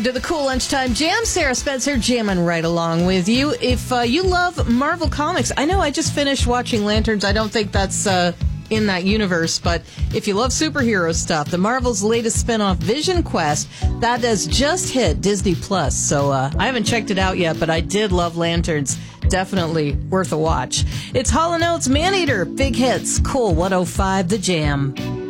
to the Cool Lunchtime Jam. Sarah Spencer jamming right along with you. If you love Marvel Comics, I know I just finished watching Lanterns. I don't think that's in that universe, but if you love superhero stuff, the Marvel's latest spinoff, Vision Quest, that has just hit Disney Plus. So I haven't checked it out yet, but I did love Lanterns. Definitely worth a watch. It's Hall & Oates, Maneater, big hits, Cool 105, The Jam.